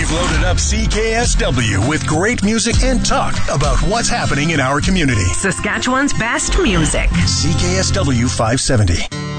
We've loaded up CKSW with great music and talk about what's happening in our community. Saskatchewan's best music. CKSW 570.